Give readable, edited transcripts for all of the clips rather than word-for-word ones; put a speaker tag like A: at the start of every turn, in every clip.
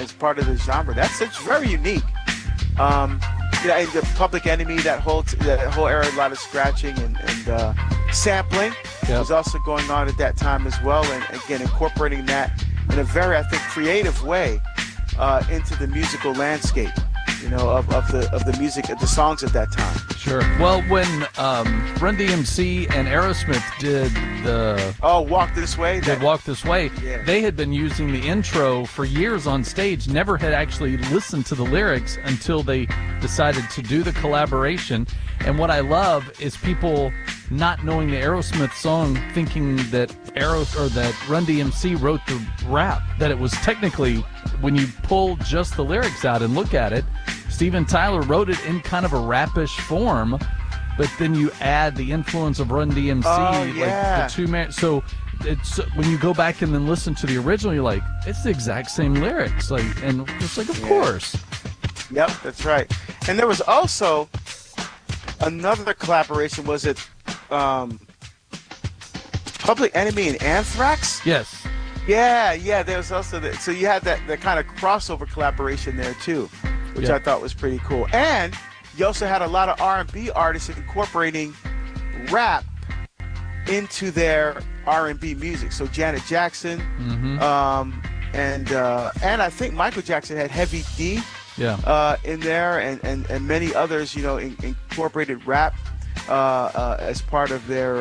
A: as part of the genre. It's very unique. And the Public Enemy, that whole era, a lot of scratching and sampling was also going on at that time as well. And again, incorporating that in a very, I think, creative way into the musical landscape, of the music, of the songs at that time.
B: Sure. Well, when Run DMC and Aerosmith did
A: Walk This Way,
B: they had been using the intro for years on stage, never had actually listened to the lyrics until they decided to do the collaboration. And what I love is people not knowing the Aerosmith song, thinking that Run DMC wrote the rap, that it was technically, when you pull just the lyrics out and look at it, Steven Tyler wrote it in kind of a rapish form, but then you add the influence of Run DMC, like the two man. So it's when you go back and then listen to the original, you're like, it's the exact same lyrics, and just of course.
A: Yep, that's right. And there was also another collaboration. Was it Public Enemy and Anthrax?
B: Yes.
A: Yeah. There was also so you had that kind of crossover collaboration there too, which I thought was pretty cool. And you also had a lot of R&B artists incorporating rap into their R&B music. So Janet Jackson, and I think Michael Jackson had Heavy D in there, and many others, incorporated rap as part of their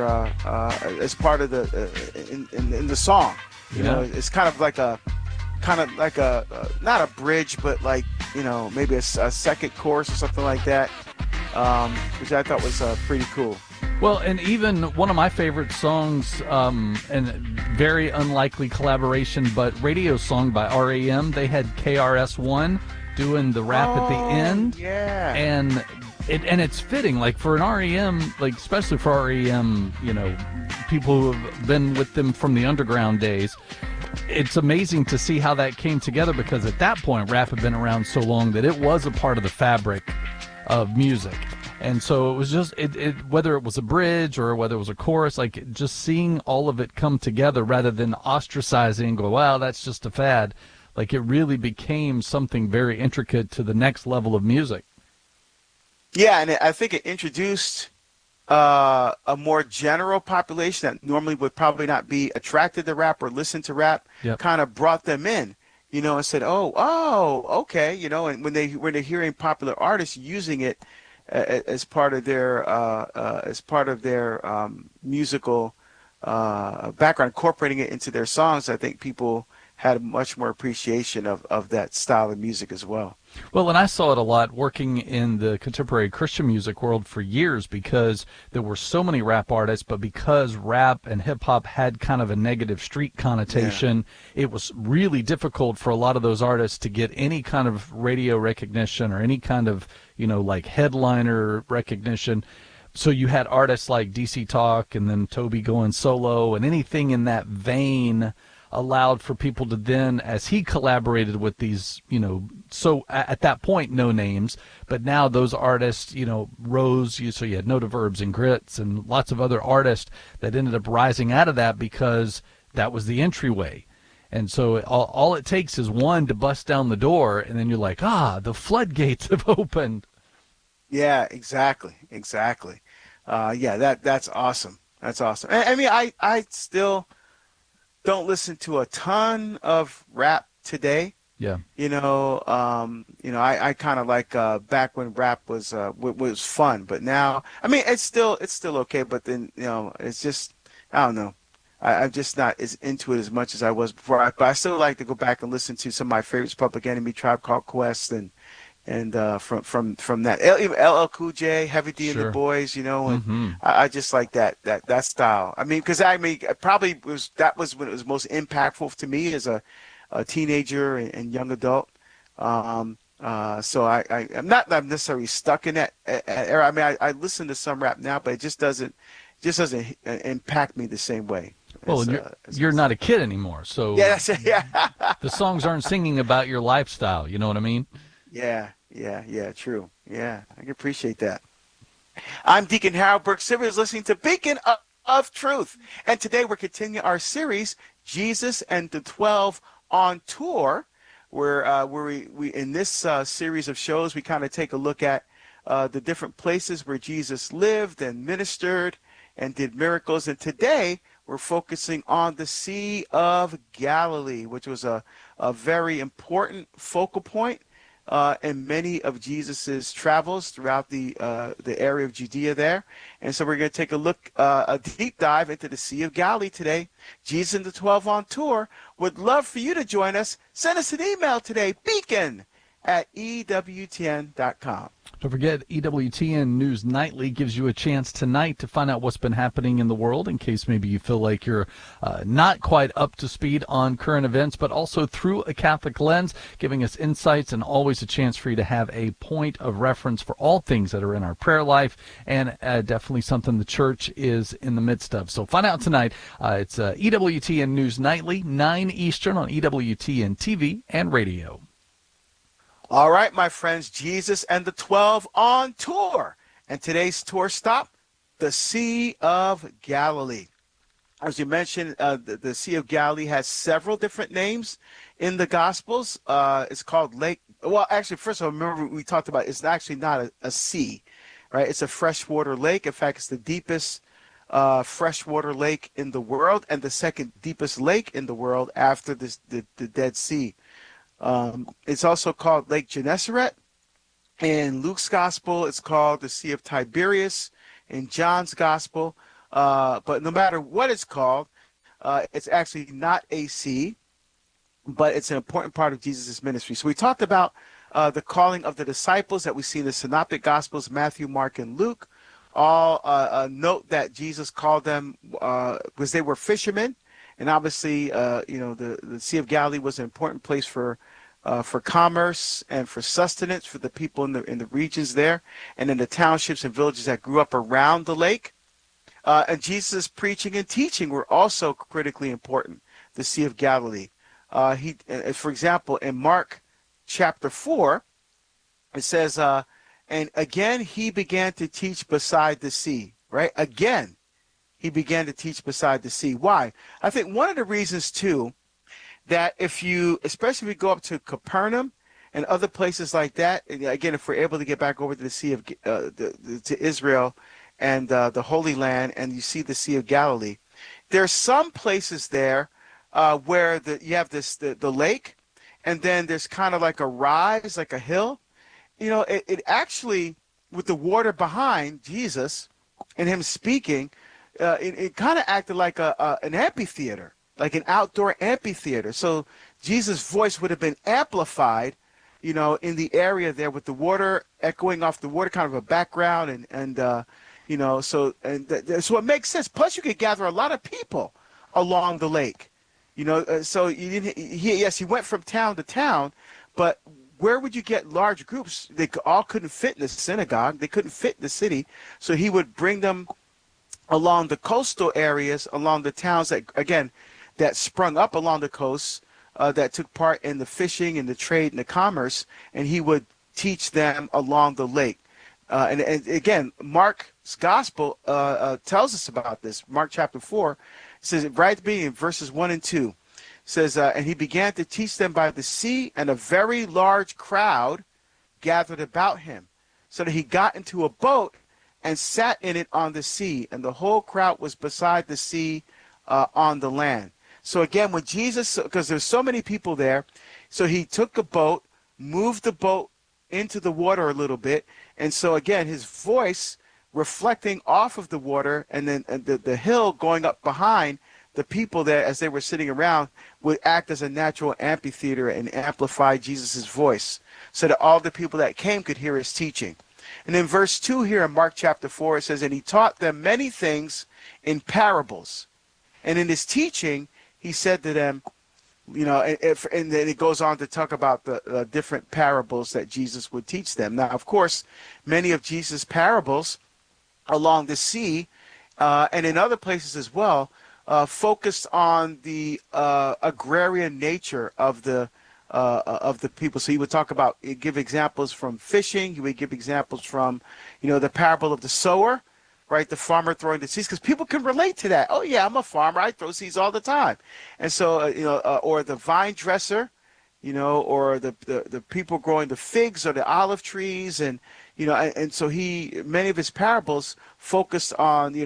A: in the song. It's kind of like a not a bridge, but maybe a second chorus or something like that, which I thought was pretty cool.
B: Well, and even one of my favorite songs, and very unlikely collaboration, but Radio Song by R.E.M. They had KRS-One doing the rap at the end.
A: Yeah.
B: And it's fitting, for an REM, especially for REM, people who have been with them from the underground days. It's amazing to see how that came together, because at that point, rap had been around so long that it was a part of the fabric of music. And so it was just, whether it was a bridge or whether it was a chorus, just seeing all of it come together rather than ostracizing and go, wow, that's just a fad. It really became something very intricate to the next level of music.
A: Yeah, and I think it introduced a more general population that normally would probably not be attracted to rap or listen to rap, kind of brought them in, and said, oh, okay, and when they're hearing popular artists using it as part of their musical background, incorporating it into their songs, I think people had much more appreciation of that style of music as well.
B: Well, and I saw it a lot working in the contemporary Christian music world for years, because there were so many rap artists, but because rap and hip-hop had kind of a negative street connotation, it was really difficult for a lot of those artists to get any kind of radio recognition or any kind of, headliner recognition. So you had artists like DC Talk and then Toby going solo, and anything in that vein allowed for people to then, as he collaborated with these, so at that point, no names, but now those artists, rose. So you had Nota Verbs and Grits and lots of other artists that ended up rising out of that, because that was the entryway. And so all it takes is one to bust down the door, and then you're like, the floodgates have opened.
A: Yeah, exactly. That's awesome. That's awesome. I mean, I still don't listen to a ton of rap today.
B: Yeah.
A: I kind of like back when rap was fun, but now, I mean, it's still okay, but then, it's just, I don't know. I'm just not as into it as much as I was before. But I still like to go back and listen to some of my favorites, Public Enemy, Tribe Called Quest, and from that, even LL Cool J, Heavy D and the Boys, and I just like that style. I mean, because probably that was when it was most impactful to me as a teenager and young adult. So I'm not necessarily stuck in that era. I mean, I listen to some rap now, but it just doesn't impact me the same way.
B: Well, you're not a kid anymore, so the songs aren't singing about your lifestyle. You know what I mean?
A: Yeah, true. Yeah, I can appreciate that. I'm Deacon Harold Burke Sivers, listening to Beacon of Truth. And today we're continuing our series, Jesus and the 12 on Tour, where we in this series of shows we kind of take a look at the different places where Jesus lived and ministered and did miracles. And today we're focusing on the Sea of Galilee, which was a very important focal point in many of Jesus's travels throughout the area of Judea there. And so we're going to take a look, a deep dive into the Sea of Galilee today. Jesus and the 12 on tour. Would love for you to join us. Send us an email today, beacon@ewtn.com.
B: Don't forget, EWTN News Nightly gives you a chance tonight to find out what's been happening in the world, in case maybe you feel like you're not quite up to speed on current events, but also through a Catholic lens, giving us insights and always a chance for you to have a point of reference for all things that are in our prayer life, and definitely something the church is in the midst of. So find out tonight. It's EWTN News Nightly, 9 Eastern on EWTN TV and radio.
A: All right, my friends, Jesus and the 12 on tour. And today's tour stop, the Sea of Galilee. As you mentioned, the Sea of Galilee has several different names in the Gospels. It's called Lake. Well, actually, first of all, remember we talked about it's actually not a sea, right? It's a freshwater lake. In fact, it's the deepest freshwater lake in the world and the second deepest lake in the world after the Dead Sea. It's also called Lake Gennesaret. In Luke's Gospel, it's called the Sea of Tiberias. In John's Gospel, but no matter what it's called, it's actually not a sea, but it's an important part of Jesus' ministry. So we talked about the calling of the disciples that we see in the Synoptic Gospels, Matthew, Mark, and Luke. All note that Jesus called them because they were fishermen. And obviously, the Sea of Galilee was an important place for commerce and for sustenance for the people in the regions there, and in the townships and villages that grew up around the lake. And Jesus' preaching and teaching were also critically important. The Sea of Galilee. For example, in Mark chapter 4, it says, "And again he began to teach beside the sea." Right? Again. He began to teach beside the sea. Why? I think one of the reasons, too, that especially if you go up to Capernaum and other places like that, and again, if we're able to get back over to the Sea of to Israel and the Holy Land, and you see the Sea of Galilee, there's some places there where you have the lake, and then there's kind of like a rise, like a hill. It actually, with the water behind Jesus and him speaking, it kind of acted like an amphitheater, like an outdoor amphitheater. So Jesus' voice would have been amplified, in the area there with the water echoing off the water, kind of a background, so it makes sense. Plus, you could gather a lot of people along the lake, So he went from town to town, but where would you get large groups? They all couldn't fit in the synagogue. They couldn't fit in the city, so he would bring them along the coastal areas, along the towns that sprung up along the coast, that took part in the fishing and the trade and the commerce, and he would teach them along the lake. And again, Mark's Gospel tells us about this. Mark chapter 4, it says right at the beginning, verses 1 and 2, says, "And he began to teach them by the sea, and a very large crowd gathered about him, so that he got into a boat and sat in it on the sea, and the whole crowd was beside the sea on the land." So again, when Jesus, because there's so many people there, so he took a boat, moved the boat into the water a little bit, and so again, his voice reflecting off of the water, and then the hill going up behind the people there as they were sitting around would act as a natural amphitheater and amplify Jesus' voice, so that all the people that came could hear his teaching. And in verse 2 here in Mark chapter 4, it says, "And he taught them many things in parables. And in his teaching, he said to them," and then it goes on to talk about the different parables that Jesus would teach them. Now, of course, many of Jesus' parables along the sea and in other places as well focused on the agrarian nature of the people. So he would give examples from fishing. He would give examples from, the parable of the sower, right? The farmer throwing the seeds, because people can relate to that. Oh yeah, I'm a farmer. I throw seeds all the time. And so, or the vine dresser, or the people growing the figs or the olive trees, and so many of his parables focused on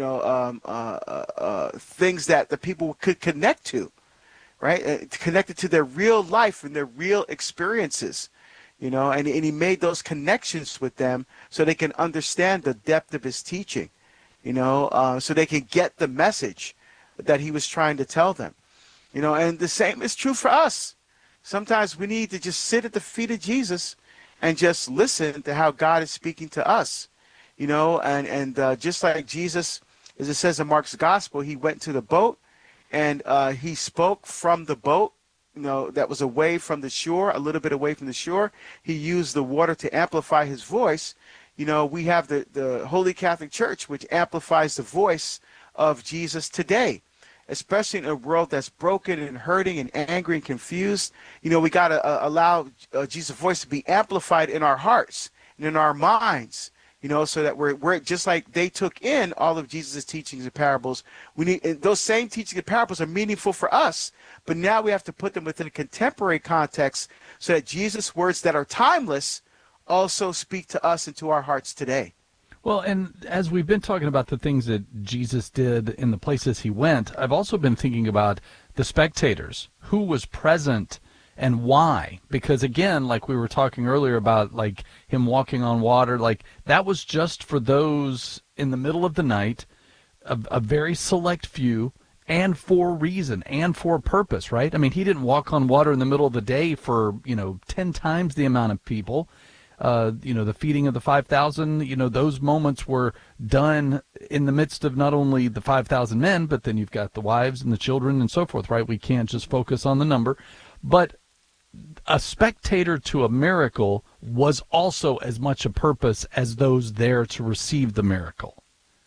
A: things that the people could connect to, right? Connected to their real life and their real experiences, and he made those connections with them so they can understand the depth of his teaching, so they can get the message that he was trying to tell them, and the same is true for us. Sometimes we need to just sit at the feet of Jesus and just listen to how God is speaking to us, and just like Jesus, as it says in Mark's gospel, he went to the boat and he spoke from the boat, that was away from the shore, a little bit away from the shore. He used the water to amplify his voice. We have the Holy Catholic Church, which amplifies the voice of Jesus today, especially in a world that's broken and hurting and angry and confused. We got to allow Jesus' voice to be amplified in our hearts and in our minds, so that we're just like they took in all of Jesus' teachings and parables. We need those same teachings and parables are meaningful for us, but now we have to put them within a contemporary context so that Jesus' words that are timeless also speak to us and to our hearts today.
B: Well, and as we've been talking about the things that Jesus did in the places he went, I've also been thinking about the spectators, who was present and why. Because again, like we were talking earlier about like him walking on water, like that was just for those in the middle of the night, a very select few, and for a reason and for a purpose, right? I mean, he didn't walk on water in the middle of the day for, 10 times the amount of people. The feeding of the 5,000, those moments were done in the midst of not only the 5,000 men, but then you've got the wives and the children and so forth, right? We can't just focus on the number. But a spectator to a miracle was also as much a purpose as those there to receive the miracle.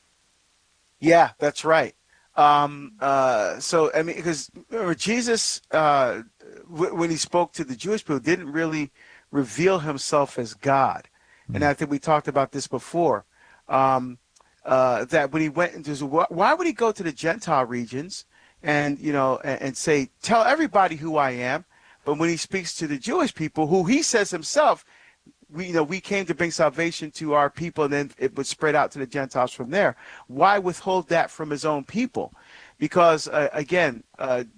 A: Yeah, that's right. So, I mean, because Jesus, when he spoke to the Jewish people, didn't really reveal himself as God. And I think we talked about this before, that when he went into, why would he go to the Gentile regions and, and say, tell everybody who I am? But when he speaks to the Jewish people, who he says himself, we came to bring salvation to our people, and then it would spread out to the Gentiles from there. Why withhold that from his own people? Because, again,